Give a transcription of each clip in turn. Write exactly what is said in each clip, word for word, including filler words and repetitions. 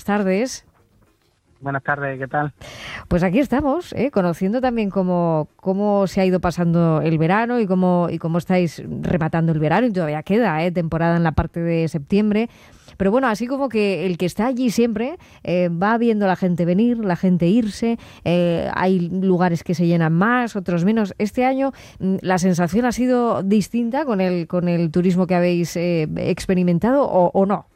tardes. Buenas tardes, ¿qué tal? Pues aquí estamos, ¿eh? Conociendo también cómo, cómo se ha ido pasando el verano y cómo, y cómo estáis rematando el verano, y todavía queda ¿eh? temporada en la parte de septiembre. Pero bueno, así como que el que está allí siempre eh, va viendo la gente venir, la gente irse, eh, hay lugares que se llenan más, otros menos. Este año la sensación ha sido distinta con el, con el turismo que habéis eh, experimentado, ¿o, o no?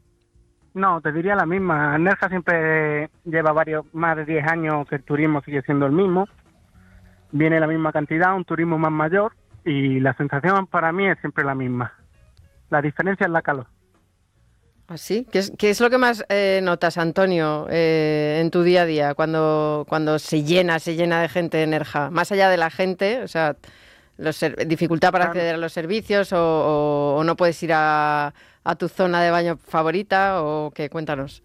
No, te diría la misma. Nerja siempre lleva varios más de diez años que el turismo sigue siendo el mismo. Viene la misma cantidad, un turismo más mayor, y la sensación para mí es siempre la misma. La diferencia es la calor. ¿Así? ¿Qué es, qué es lo que más eh, notas, Antonio, eh, en tu día a día cuando, cuando se llena, se llena de gente en Nerja? Más allá de la gente, o sea, los, dificultad para acceder a los servicios o, o, o no puedes ir a, a tu zona de baño favorita o qué, cuéntanos.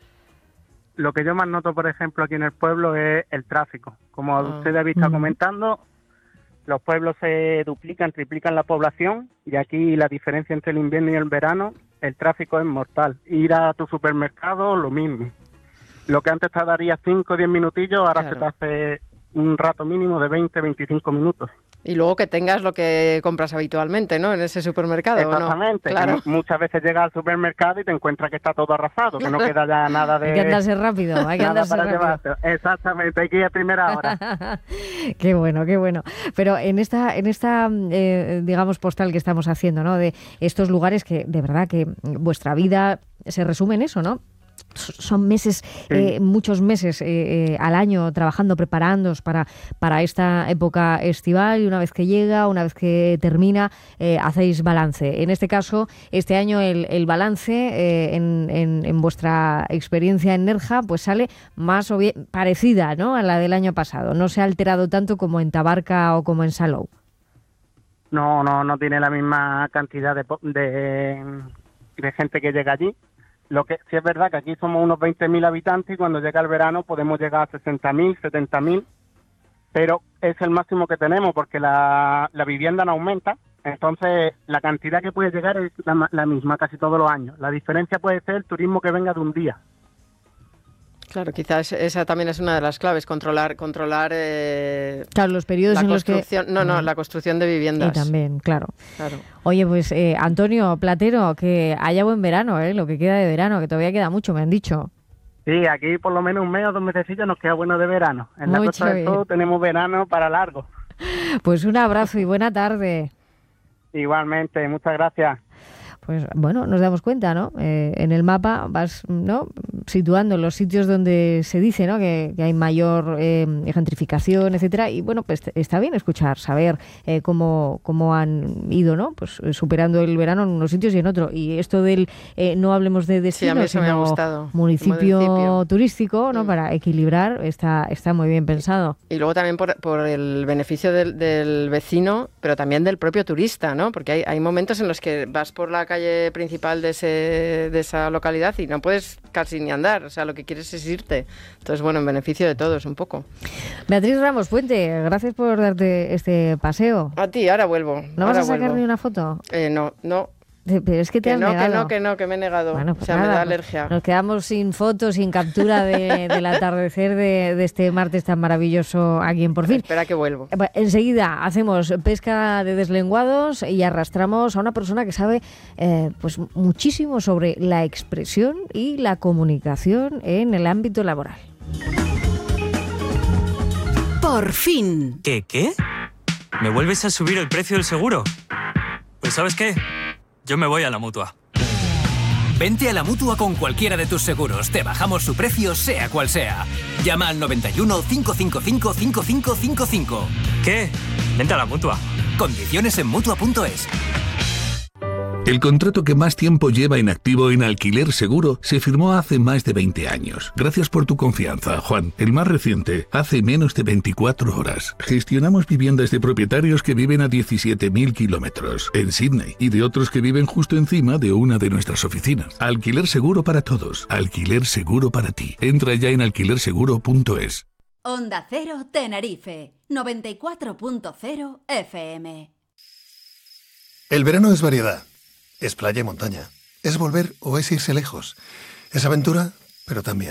Lo que yo más noto, por ejemplo, aquí en el pueblo es el tráfico. Como Ah. usted había estado comentando, los pueblos se duplican, triplican la población, y aquí la diferencia entre el invierno y el verano, el tráfico es mortal. Ir a tu supermercado, lo mismo. Lo que antes tardaría cinco o diez minutillos, ahora Claro. se te hace un rato mínimo de veinte a veinticinco minutos. Y luego que tengas lo que compras habitualmente, ¿no? En ese supermercado, ¿o no? Exactamente. Claro. Que muchas veces llegas al supermercado y te encuentras que está todo arrasado, que no queda ya nada de... Hay que andarse rápido, hay que nada andarse para rápido. llevarte. Exactamente, hay que ir a primera hora. Qué bueno, qué bueno. Pero en esta, en esta eh, digamos, postal que estamos haciendo, ¿no? De estos lugares que, de verdad, que vuestra vida se resume en eso, ¿no? Son meses, eh, muchos meses eh, eh, al año trabajando, preparándoos para, para esta época estival, y una vez que llega, una vez que termina, eh, hacéis balance. En este caso, este año el, el balance eh, en, en, en vuestra experiencia en Nerja pues sale más o bien parecida, ¿no?, a la del año pasado. No se ha alterado tanto como en Tabarca o como en Salou. No, no, no tiene la misma cantidad de, de, de gente que llega allí. Lo que sí es verdad que aquí somos unos veinte mil habitantes, y cuando llega el verano podemos llegar a sesenta mil, setenta mil, pero es el máximo que tenemos porque la, la vivienda no aumenta, entonces la cantidad que puede llegar es la, la misma casi todos los años. La diferencia puede ser el turismo que venga de un día. Claro, quizás esa también es una de las claves, controlar controlar eh, claro, los periodos la en los que... construcción, no, no, la construcción de viviendas. Y también, claro. Claro. Oye, pues eh, Antonio Platero, que haya buen verano, ¿eh? Lo que queda de verano, que todavía queda mucho, me han dicho. Sí, aquí por lo menos un mes o dos mesecillos nos queda bueno de verano. En la Mucho Costa del bien. Sol tenemos verano para largo. Pues un abrazo y buena tarde. Igualmente, muchas gracias. Pues bueno, nos damos cuenta, ¿no? Eh, en el mapa vas, ¿no?, situando los sitios donde se dice, ¿no?, que, que hay mayor eh, gentrificación, etcétera. Y bueno, pues está bien escuchar, saber eh, cómo, cómo han ido, ¿no?, pues superando el verano en unos sitios y en otros. Y esto del eh, no hablemos de destino, Sí, a mí eso me ha sino gustado. municipio, Municipio. turístico, ¿no?, Mm. para equilibrar, está, está muy bien pensado. Y luego también por, por el beneficio del, del vecino, pero también del propio turista, ¿no? Porque hay, hay momentos en los que vas por la calle principal de, ese, de esa localidad y no puedes casi ni andar, o sea, lo que quieres es irte. Entonces, bueno, en beneficio de todos un poco. Beatriz Ramos Puente, gracias por darte este paseo. A ti, ahora vuelvo. ¿No ahora vas a sacar vuelvo. ni una foto? Eh, no, no. Pero es que te Que has no, negado. que no, que no, que me he negado. Bueno, o pues sea, nada, me da pues alergia. nos quedamos sin fotos, sin captura de, del atardecer de, de este martes tan maravilloso aquí en Por Fin. Espera que vuelvo. Eh, Enseguida hacemos pesca de deslenguados y arrastramos a una persona que sabe eh, pues muchísimo sobre la expresión y la comunicación en el ámbito laboral. Por fin. ¿Qué, qué? ¿Me vuelves a subir el precio del seguro? Pues ¿sabes qué? Yo me voy a la Mutua. Vente a la Mutua con cualquiera de tus seguros. Te bajamos su precio, sea cual sea. Llama al noventa y uno, cinco cinco cinco, cinco cinco cinco cinco. ¿Qué? Vente a la Mutua. Condiciones en Mutua punto es. El contrato que más tiempo lleva en activo en Alquiler Seguro se firmó hace más de veinte años. Gracias por tu confianza, Juan. El más reciente, hace menos de veinticuatro horas. Gestionamos viviendas de propietarios que viven a diecisiete mil kilómetros en Sydney y de otros que viven justo encima de una de nuestras oficinas. Alquiler Seguro para todos. Alquiler Seguro para ti. Entra ya en alquiler seguro punto es. Onda Cero Tenerife, noventa y cuatro punto cero F M. El verano es variedad. Es playa y montaña. Es volver o es irse lejos. Es aventura, pero también